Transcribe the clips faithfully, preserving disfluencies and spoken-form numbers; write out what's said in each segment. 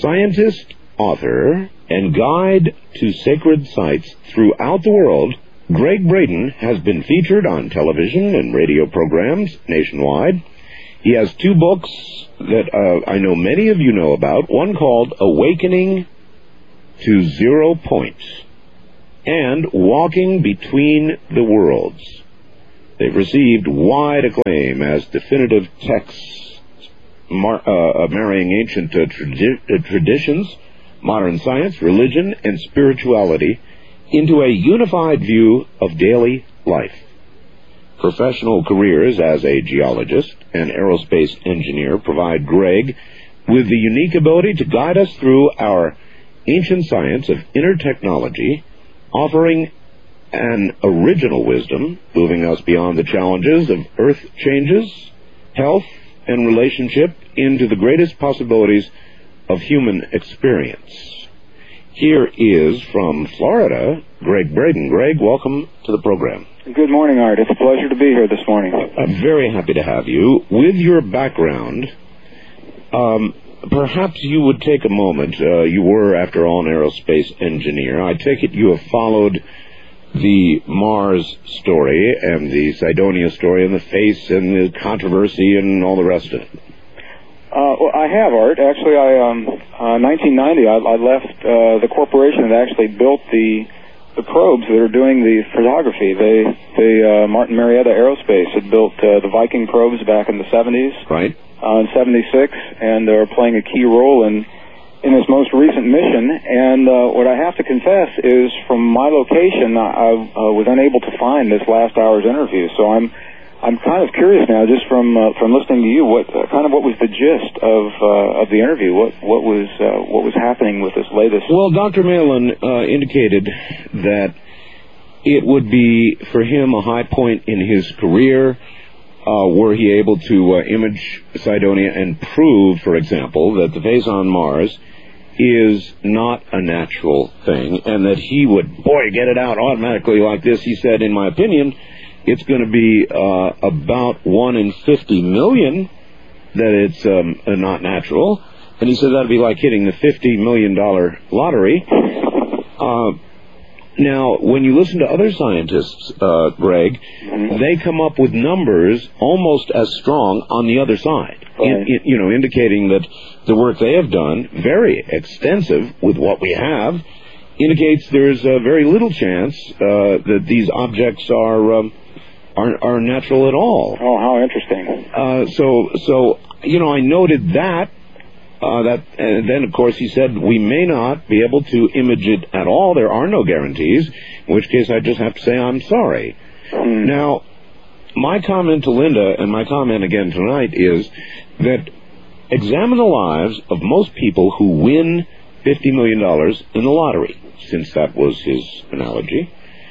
Scientist, author, and guide to sacred sites throughout the world, Gregg Braden has been featured on television and radio programs nationwide. He has two books that uh, I know many of you know about, one called Awakening to Zero Point and Walking Between the Worlds. They've received wide acclaim as definitive texts mar- uh, marrying ancient uh, tradi- uh, traditions, modern science, religion, and spirituality into a unified view of daily life. Professional careers as a geologist and aerospace engineer provide Gregg with the unique ability to guide us through our ancient science of inner technology, offering an original wisdom, moving us beyond the challenges of earth changes, health, and relationship into the greatest possibilities of human experience. Here is, from Florida, Gregg Braden. Gregg, welcome to the program. Good morning, Art. It's a pleasure to be here this morning. I'm very happy to have you. With your background, um, perhaps you would take a moment. Uh, you were, after all, an aerospace engineer. I take it you have followed the Mars story and the Cydonia story and the face and the controversy and all the rest of it. Uh, well, I have, Art. Actually, I um, uh, nineteen ninety, I, I left uh, the corporation that actually built the the probes that are doing the photography. They, they uh, Martin Marietta Aerospace had built uh, the Viking probes back in the seventies, right? Uh, in seventy-six, and are playing a key role in in this most recent mission. And uh, what I have to confess is, from my location, I, I uh, was unable to find this last hour's interview. So I'm I'm kind of curious now, just from uh, from listening to you, what uh, kind of what was the gist of uh, of the interview? What what was uh, what was happening with this latest? Well, Doctor Malin uh, indicated that it would be for him a high point in his career uh, were he able to uh, image Cydonia and prove, for example, that the face on Mars is not a natural thing, and that he would, boy, get it out automatically like this. He said, in my opinion, it's going to be uh, about one in fifty million that it's um, uh, not natural. And he said that'd be like hitting the fifty million dollars lottery. Uh, now, when you listen to other scientists, uh, Gregg, mm-hmm. they come up with numbers almost as strong on the other side, right. in, in, you know, indicating that the work they have done, very extensive with what we have, indicates there's uh, very little chance uh, that these objects are... Um, Are, are natural at all. Oh, how interesting. Uh, so, so you know, I noted that. Uh, that, and then, of course, he said we may not be able to image it at all. There are no guarantees. In which case, I just have to say I'm sorry. Mm. Now, my comment to Linda, and my comment again tonight, is that examine the lives of most people who win fifty million dollars in the lottery, since that was his analogy.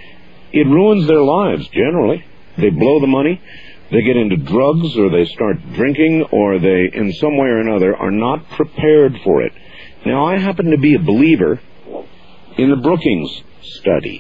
It ruins their lives generally. They blow the money, they get into drugs, or they start drinking, or they, in some way or another, are not prepared for it. Now, I happen to be a believer in the Brookings study.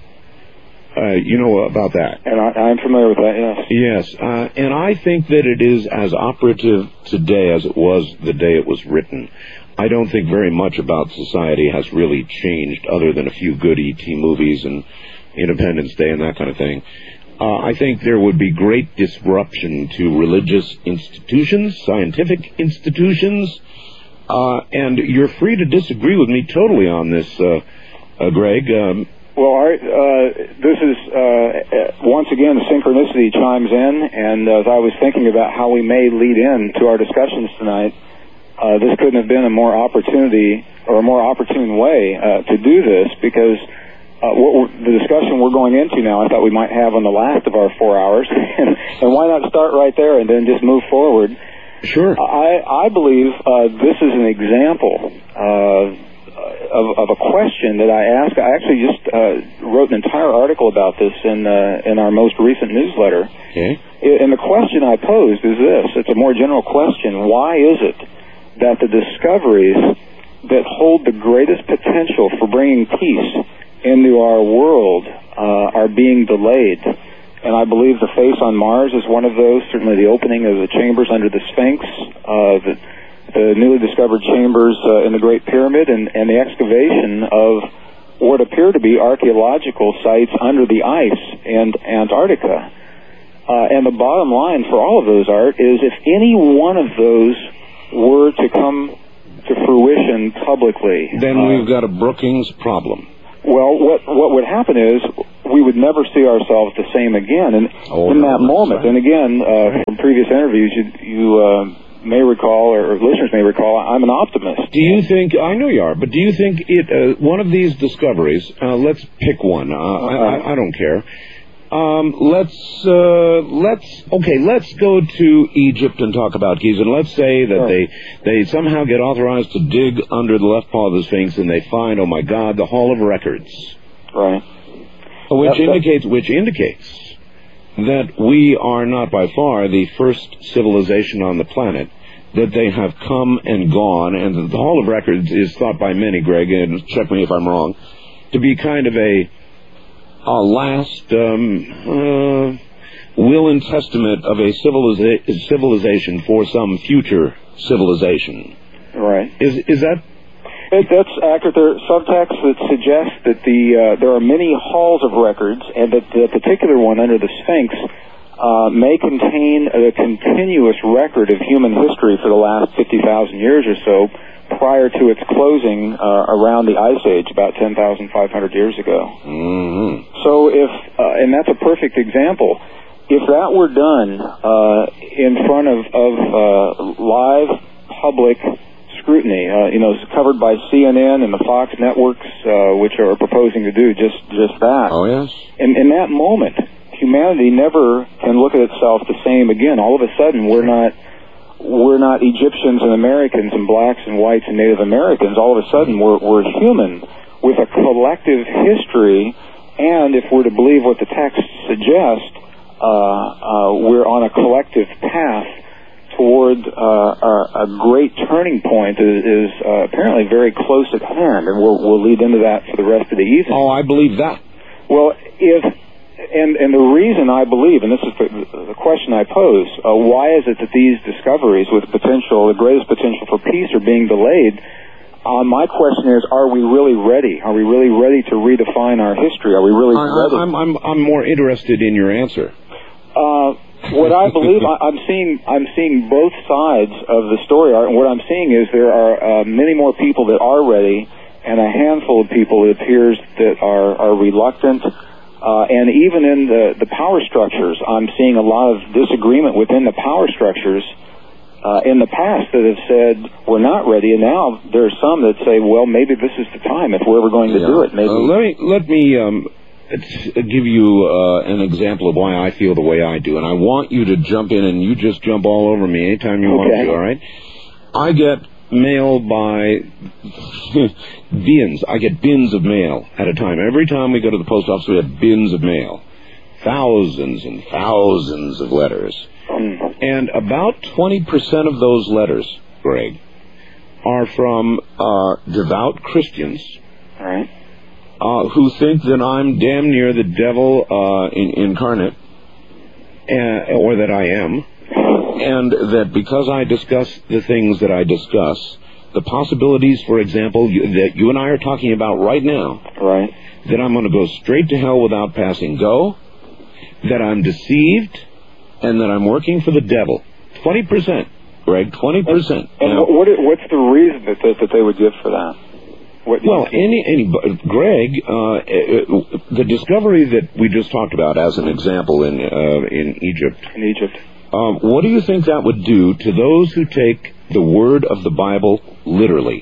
Uh, you know about that? And I, I'm familiar with that, yes. Yes, uh, and I think that it is as operative today as it was the day it was written. I don't think very much about society has really changed, other than a few good E T movies and Independence Day and that kind of thing. Uh, I think there would be great disruption to religious institutions, scientific institutions, uh, and you're free to disagree with me totally on this, uh, uh, Gregg. Um, well, Art, uh, this is, uh, once again, synchronicity chimes in, and as I was thinking about how we may lead in to our discussions tonight, uh, this couldn't have been a more opportunity, or a more opportune way uh, to do this, because Uh, what we're, the discussion we're going into now, I thought we might have on the last of our four hours, and, and why not start right there and then just move forward? Sure. I, I believe uh, this is an example uh, of, of a question that I asked. I actually just uh, wrote an entire article about this in uh, in our most recent newsletter. Okay. And the question I posed is this: it's a more general question. Why is it that the discoveries that hold the greatest potential for bringing peace into our world uh, are being delayed? And I believe the face on Mars is one of those. Certainly the opening of the chambers under the Sphinx, uh, the, the newly discovered chambers uh, in the Great Pyramid and, and the excavation of what appear to be archaeological sites under the ice in Antarctica. Uh, and the bottom line for all of those, Art, is if any one of those were to come to fruition publicly... Then uh, we've got a Brookings problem. Well, what what would happen is we would never see ourselves the same again. And oh, in no, that moment, right. and again, uh, from previous interviews, you, you uh, may recall, or listeners may recall, I'm an optimist. Do you think, I know you are, but do you think it uh, one of these discoveries, uh, let's pick one, uh, I, I, I don't care, um, let's, uh, let's, okay, let's go to Egypt and talk about Giza, and let's say that sure. they, they somehow get authorized to dig under the left paw of the Sphinx and they find, oh my God, the Hall of Records. Right. Which That's indicates, which indicates that we are not by far the first civilization on the planet, that they have come and gone, and the Hall of Records is thought by many, Greg, and check me if I'm wrong, to be kind of a, a last um, uh, will and testament of a civiliza- civilization for some future civilization. Right. Is is that... It, that's accurate. There are subtexts that suggest that the uh, there are many halls of records, and that the particular one under the Sphinx uh, may contain a continuous record of human history for the last fifty thousand years or so, prior to its closing uh, around the Ice Age, about ten thousand five hundred years ago. Mm-hmm. So if, uh, and that's a perfect example, if that were done uh, in front of, of uh, live public scrutiny, uh, you know, covered by C N N and the Fox networks, uh, which are proposing to do just, just that. Oh, yes. In, in that moment, humanity never can look at itself the same again. All of a sudden, we're not, we're not Egyptians and Americans and blacks and whites and Native Americans. All of a sudden, we're, we're human with a collective history, and if we're to believe what the text suggests, uh, uh, we're on a collective path toward uh, a, a great turning point is, is uh, apparently very close at hand, and we'll, we'll lead into that for the rest of the evening. Oh, I believe that. Well, if and and the reason I believe, and this is the, the question I pose, uh, why is it that these discoveries with potential, the greatest potential for peace, are being delayed? Uh, my question is, are we really ready? Are we really ready to redefine our history? Are we really I, ready? I'm, I'm, I'm more interested in your answer. Uh, what I believe, I, I'm seeing, I'm seeing both sides of the story, and what I'm seeing is there are uh, many more people that are ready, and a handful of people, it appears, that are, are reluctant. Uh, and even in the, the power structures, I'm seeing a lot of disagreement within the power structures uh, in the past that have said, we're not ready, and now there are some that say, well, maybe this is the time if we're ever going to yeah. do it. Maybe. Uh, let me, let me um, give you uh, an example of why I feel the way I do, and I want you to jump in, and you just jump all over me anytime you okay. want to, all right? I get mail by bins. I get bins of mail at a time. Every time we go to the post office, we have bins of mail. Thousands and thousands of letters. And about twenty percent of those letters, Greg, are from uh, devout Christians. All right. Uh, who think that I'm damn near the devil uh, in, incarnate, uh, or that I am, and that because I discuss the things that I discuss, the possibilities, for example, you, that you and I are talking about right now, right, that I'm going to go straight to hell without passing go, that I'm deceived, and that I'm working for the devil. twenty percent, Greg, twenty percent. And, and now, what, what's the reason that, that, that they would give for that? What, well, any, any, Greg, uh, the discovery that we just talked about as an example in uh, in Egypt. In Egypt. Um, what do you think that would do to those who take the word of the Bible literally?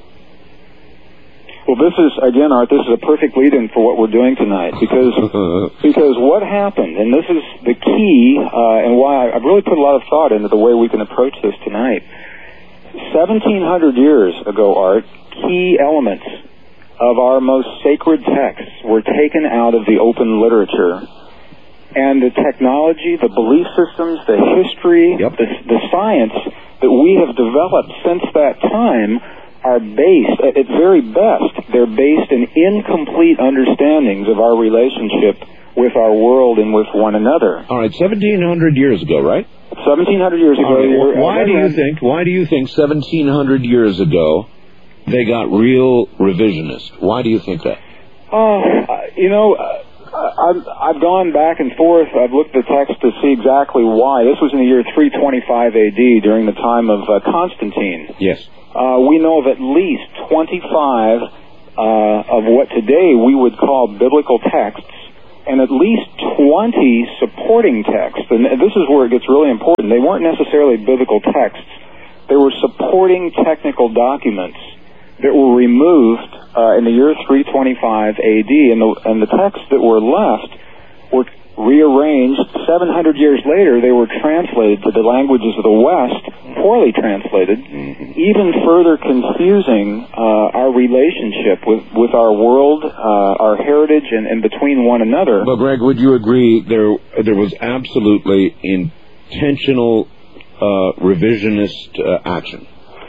Well, this is, again, Art, this is a perfect lead-in for what we're doing tonight, because because what happened, and this is the key, uh, and why I've really put a lot of thought into the way we can approach this tonight. seventeen hundred years ago, Art, key elements of our most sacred texts were taken out of the open literature. And the technology, the belief systems, the history, yep. the, the science that we have developed since that time are based, at its very best, they're based in incomplete understandings of our relationship with our world and with one another. All right, seventeen hundred years ago, right? seventeen hundred years ago. Right, Well, why do you think? Why do you think seventeen hundred years ago they got real revisionist? Why do you think that? Uh, you know, uh, I've, I've gone back and forth. I've looked at the text to see exactly why. This was in the year three twenty-five A D during the time of uh, Constantine. Yes. Uh, we know of at least twenty-five uh, of what today we would call biblical texts, and at least twenty supporting texts. And this is where it gets really important. They weren't necessarily biblical texts. They were supporting technical documents that were removed uh, in the year three twenty-five A D, and the, and the texts that were left were rearranged. seven hundred years later, they were translated to the languages of the West, poorly translated, mm-hmm. even further confusing uh, our relationship with, with our world, uh, our heritage, and, and between one another. But, Greg, would you agree there there was absolutely intentional uh, revisionist uh, action?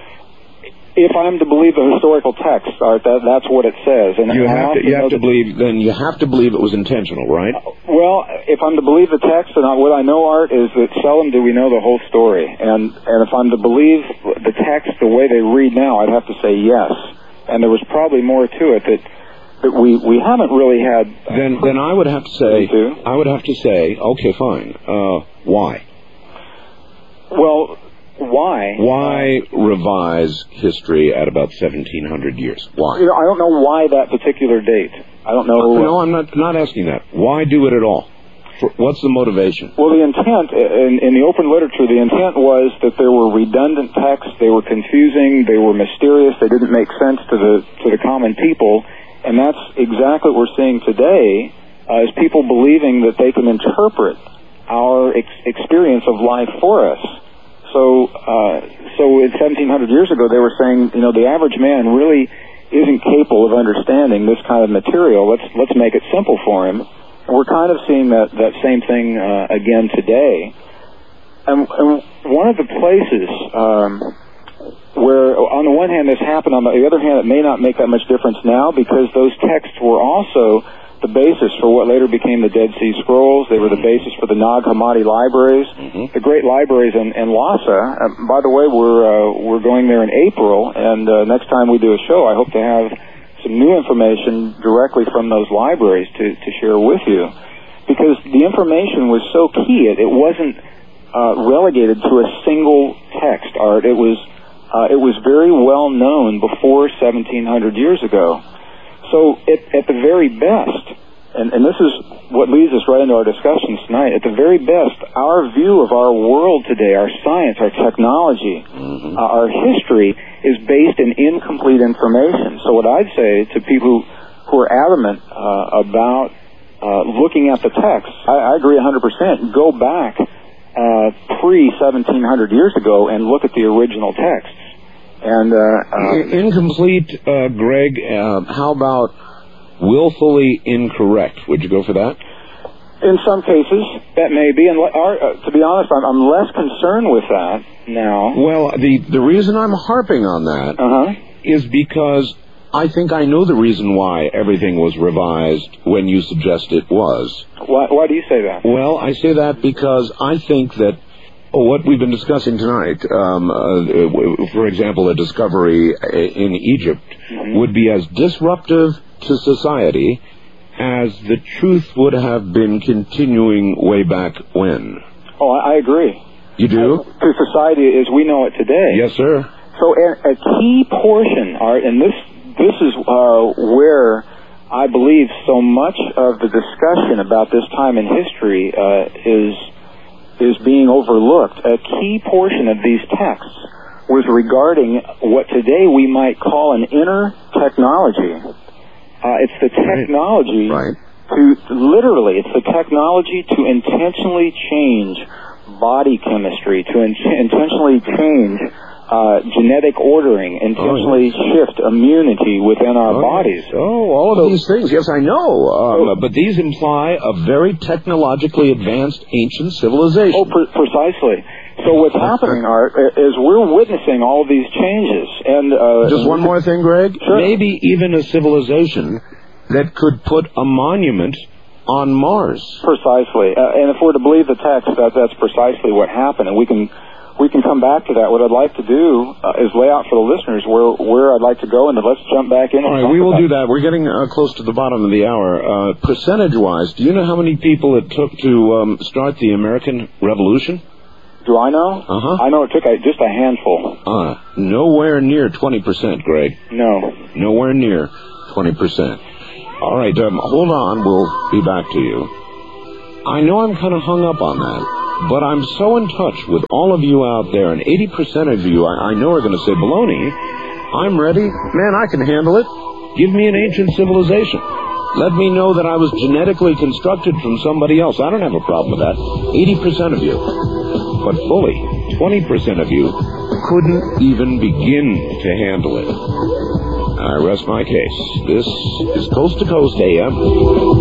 If I'm to believe the historical text, Art, that, that's what it says. And you have to, you have to that, believe. Then you have to believe it was intentional, right? Uh, well, if I'm to believe the text, and I, what I know, Art, is that seldom do we know the whole story. And and if I'm to believe the text the way they read now, I'd have to say yes. And there was probably more to it that that we we haven't really had. Uh, then then I would have to say I would have to say okay, fine. Uh, why? Well. Why? Why revise history at about seventeen hundred years? Why? You know, I don't know why that particular date. I don't know. Uh, no, I'm not not asking that. Why do it at all? For, what's the motivation? Well, the intent, in, in the open literature, the intent was that there were redundant texts, they were confusing, they were mysterious, they didn't make sense to the to the common people, and that's exactly what we're seeing today, uh, is people believing that they can interpret our ex- experience of life for us. So, uh, so in seventeen hundred years ago, they were saying, you know, the average man really isn't capable of understanding this kind of material. Let's let's make it simple for him. And we're kind of seeing that that same thing uh, again today. And, and one of the places um, where, on the one hand, this happened, on the other hand, it may not make that much difference now because those texts were also the basis for what later became the Dead Sea Scrolls. They were the basis for the Nag Hammadi libraries, mm-hmm. the great libraries in, in Lhasa. Uh, by the way, we're uh, we're going there in April, and uh, next time we do a show, I hope to have some new information directly from those libraries to, to share with you, because the information was so key. It, it wasn't uh, relegated to a single text, Art. It was uh, it was very well known before seventeen hundred years ago. So at, at the very best, and, and this is what leads us right into our discussions tonight, at the very best, our view of our world today, our science, our technology, mm-hmm. uh, our history is based in incomplete information. So what I'd say to people who, who are adamant uh, about uh, looking at the text, I, I agree one hundred percent. Go back uh, pre seventeen hundred years ago and look at the original texts. And uh, uh, incomplete, uh, Greg. Uh, how about willfully incorrect? Would you go for that? In some cases, that may be. And our, uh, to be honest, I'm, I'm less concerned with that now. Well, the the reason I'm harping on that uh-huh. is because I think I know the reason why everything was revised when you suggest it was. Why, why do you say that? Well, I say that because I think that Oh, what we've been discussing tonight, um, uh, for example, a discovery in Egypt, mm-hmm. would be as disruptive to society as the truth would have been continuing way back when. Oh, I agree. You do? Uh, to society as we know it today. Yes, sir. So a, a key portion, Art, and this this is uh, where I believe so much of the discussion about this time in history uh, is is being overlooked. A key portion of these texts was regarding what today we might call an inner technology. Uh, it's the technology right. to, literally, it's the technology to intentionally change body chemistry, to in- intentionally change uh, genetic ordering, intentionally oh, yes. shift immunity within our oh, bodies. Yes. Oh, all of so, these things. Yes, I know. Um, oh, but these imply a very technologically advanced ancient civilization. Oh, pre- precisely. So what's happening, Art, is we're witnessing all of these changes. And uh, just one more thing, Greg. Sure. Maybe even a civilization that could put a monument on Mars. Precisely. Uh, and if we're to believe the text, that, that's precisely what happened. And we can we can come back to that. What I'd like to do uh, is lay out for the listeners where, where I'd like to go, and then let's jump back in. All right, we will do that. We're getting uh, close to the bottom of the hour. Uh, percentage-wise, do you know how many people it took to um, start the American Revolution? Do I know? Uh-huh. I know it took a, just a handful. Uh, nowhere near twenty percent, Greg. No. Nowhere near twenty percent. All right, um, hold on. We'll be back to you. I know I'm kind of hung up on that, but I'm so in touch with all of you out there, and eighty percent of you I, I know are going to say, baloney, I'm ready. Man, I can handle it. Give me an ancient civilization. Let me know that I was genetically constructed from somebody else. I don't have a problem with that. eighty percent of you. But fully, twenty percent of you couldn't even begin to handle it. I rest my case. This is Coast to Coast A M.